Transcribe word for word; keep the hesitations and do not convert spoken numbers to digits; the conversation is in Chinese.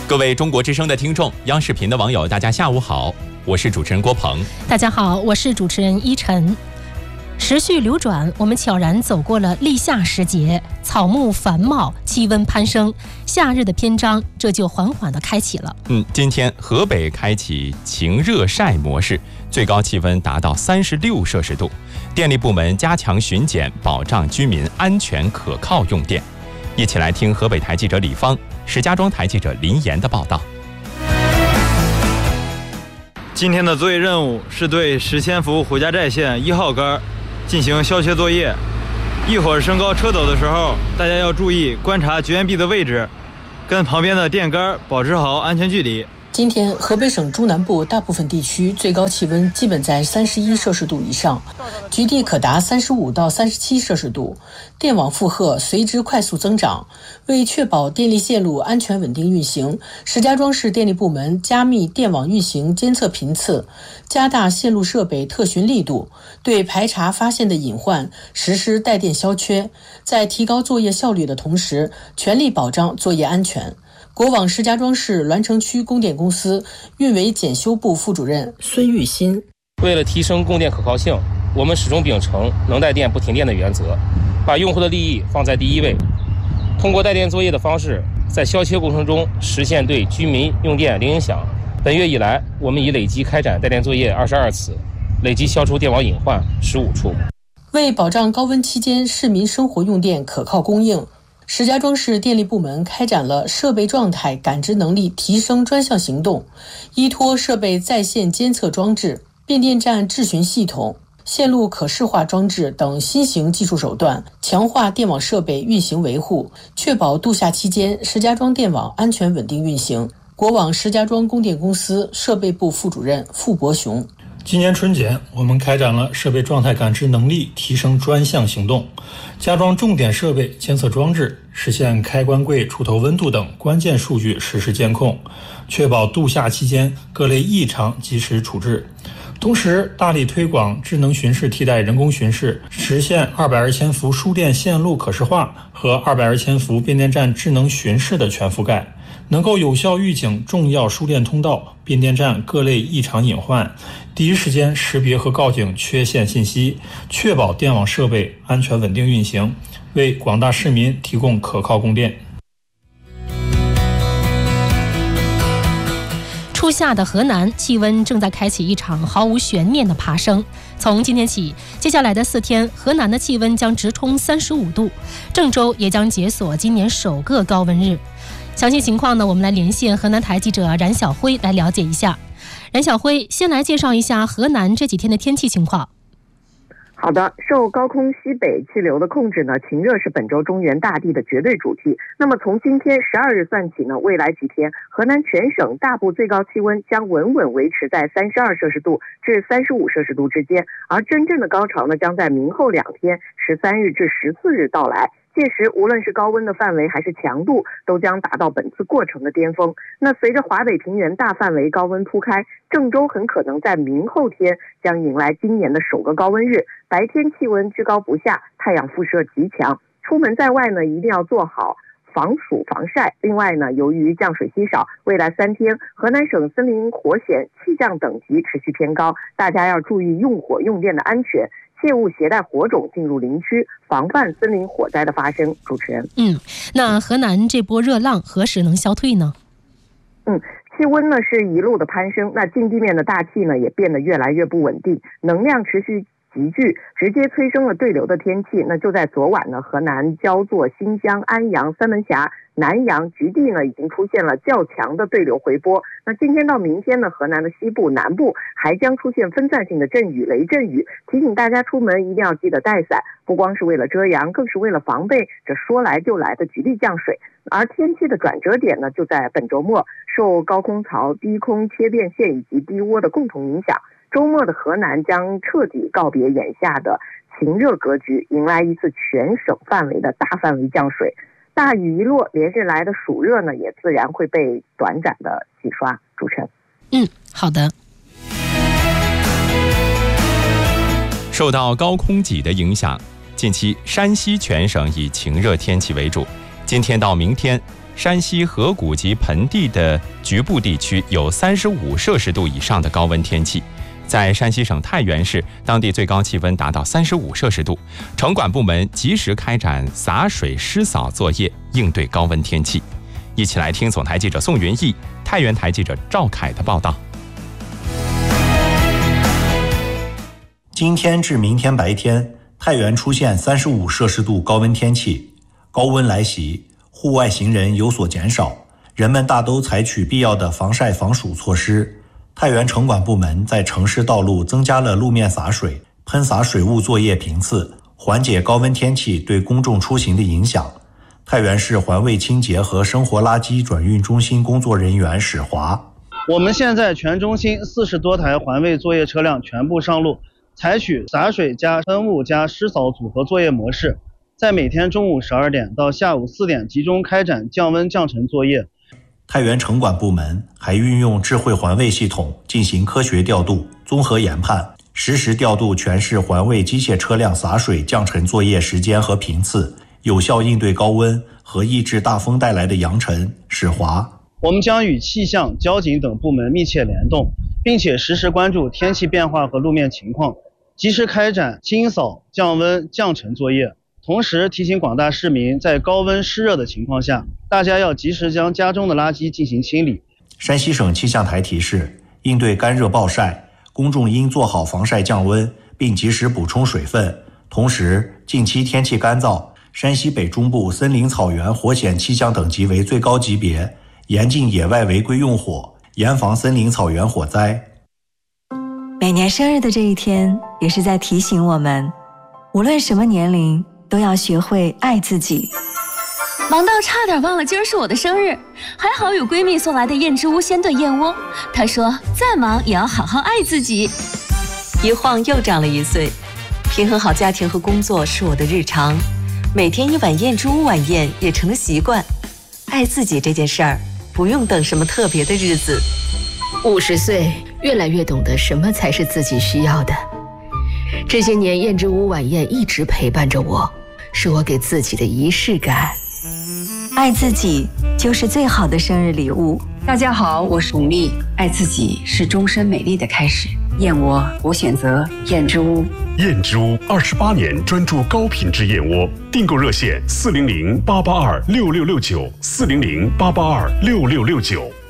各位中国之声的听众，央视频的网友，大家下午好，我是主持人郭鹏。 大家好，我是主持人依晨。时序流转，我们悄然走过了立夏时节，草木繁茂，气温攀升，夏日的篇章这就缓缓地开启了。 嗯，今天河北开启晴热晒模式，最高气温达到三十六摄氏度。电力部门加强巡检，保障居民安全可靠用电。一起来听河北台记者李芳、石家庄台记者林岩的报道。 今天的作业任务是对石千福胡家寨线一号杆进行消切作业。一会儿升高车斗的时候，大家要注意观察绝缘壁的位置，跟旁边的电杆保持好安全距离。 今天河北省中南部大部分地区最高气温基本在三十一摄氏度以上，局地可达三十五到三十七摄氏度，电网负荷随之快速增长。为确保电力线路安全稳定运行，石家庄市电力部门加密电网运行监测频次，加大线路设备特巡力度，对排查发现的隐患实施带电消缺，在提高作业效率的同时，全力保障作业安全。国网石家庄市栾城区供电公司运维检修部副主任孙玉新： 为了提升供电可靠性，我们始终秉承能带电不停电的原则，把用户的利益放在第一位。通过带电作业的方式，在消切过程中实现对居民用电零影响。本月以来，我们已累计开展带电作业二十二次，累计消除电网隐患十五处。 为保障高温期间市民生活用电可靠供应，石家庄市电力部门开展了设备状态感知能力提升专项行动，依托设备在线监测装置、变电站质询系统、线路可视化装置等新型技术手段，强化电网设备运行维护，确保度夏期间石家庄电网安全稳定运行。国网石家庄供电公司设备部副主任傅伯雄： 今年春节，我们开展了设备状态感知能力提升专项行动，加装重点设备监测装置，实现开关柜出头温度等关键数据实时监控，确保度夏期间各类异常及时处置。同时，大力推广智能巡视替代人工巡视，实现二百二千伏输电线路可视化和二百二千伏变电站智能巡视的全覆盖，能够有效预警重要输电通道、变电站各类异常隐患，第一时间识别和告警缺陷信息，确保电网设备安全稳定运行，为广大市民提供可靠供电。 初夏的河南气温正在开启一场毫无悬念的爬升。从今天起，接下来的四天，河南的气温将直冲三十五度，郑州也将解锁今年首个高温日。详细情况呢，我们来连线河南台记者冉晓辉来了解一下。冉晓辉，先来介绍一下河南这几天的天气情况。 好的，受高空西北气流的控制呢，晴热是本周中原大地的绝对主题。那么从今天十二日算起呢，未来几天，河南全省大部最高气温将稳稳维持在三十二摄氏度至三十五摄氏度之间，而真正的高潮呢，将在明后两天十三日至十四日到来。届时无论是高温的范围还是强度，都将达到本次过程的巅峰。那随着华北平原大范围高温铺开，郑州很可能在明后天将迎来今年的首个高温日，白天气温居高不下，太阳辐射极强，出门在外呢一定要做好防暑防晒。另外呢，由于降水稀少，未来三天河南省森林火险气象等级持续偏高，大家要注意用火用电的安全，切勿携带火种进入林区，防范森林火灾的发生。主持人， 嗯，那河南这波热浪何时能消退呢？ 嗯，气温呢是一路的攀升，那近地面的大气呢也变得越来越不稳定，能量持续急剧，直接催生了对流的天气。那就在昨晚呢，河南焦作、新疆、安阳、三门峡、南阳局地呢已经出现了较强的对流回波。那今天到明天呢，河南的西部、南部还将出现分散性的阵雨、雷阵雨，提醒大家出门一定要记得带伞，不光是为了遮阳，更是为了防备这说来就来的局地降水。而天气的转折点呢，就在本周末，受高空槽、低空切变线以及低涡的共同影响，周末的河南将彻底告别眼下的晴热格局，迎来一次全省范围的大范围降水。大雨一落，连日来的暑热呢，也自然会被短暂的洗刷。主持人， 嗯，好的。 受到高空脊的影响，近期山西全省以晴热天气为主。今天到明天， 山西河谷及盆地的局部地区有三十五摄氏度以上的高温天气。在山西省太原市，当地最高气温达到三十五摄氏度，城管部门及时开展洒水湿扫作业，应对高温天气。一起来听总台记者宋云逸、太原台记者赵凯的报道。 今天至明天白天，太原出现三十五摄氏度高温天气，高温来袭，户外行人有所减少，人们大都采取必要的防晒防暑措施。太原城管部门在城市道路增加了路面洒水、喷洒水雾作业频次，缓解高温天气对公众出行的影响。太原市环卫清洁和生活垃圾转运中心工作人员史华： 我们现在全中心四十多台环卫作业车辆全部上路，采取洒水加喷雾加湿扫组合作业模式，在每天中午十二点到下午四点集中开展降温降尘作业。 太原城管部门还运用智慧环卫系统进行科学调度、综合研判，实时调度全市环卫机械车辆洒水降尘作业时间和频次，有效应对高温和抑制大风带来的扬尘。史华： 我们将与气象、交警等部门密切联动，并且实时关注天气变化和路面情况，及时开展清扫、降温、降尘作业。同时提醒广大市民，在高温湿热的情况下，大家要及时将家中的垃圾进行清理。 山西省气象台提示，应对干热暴晒，公众应做好防晒降温，并及时补充水分。同时，近期天气干燥，山西北中部森林草原火险气象等级为最高级别，严禁野外违规用火，严防森林草原火灾。 每年生日的这一天，也是在提醒我们，无论什么年龄，都要学会爱自己。 忙到差点忘了今儿是我的生日，还好有闺蜜送来的燕之屋鲜炖燕窝。她说再忙也要好好爱自己。 一晃又长了一岁，平衡好家庭和工作是我的日常，每天一碗燕之屋晚宴也成了习惯。爱自己这件事儿，不用等什么特别的日子。 五十岁，越来越懂得什么才是自己需要的。这些年，燕之屋晚宴一直陪伴着我，是我给自己的仪式感。 爱自己就是最好的生日礼物。 大家好，我是巩俐。爱自己是终身美丽的开始。燕窝，我选择燕之屋。 燕之屋二十八年专注高品质燕窝，订购热线四零零八八二六六六九四零零八八二六六六九。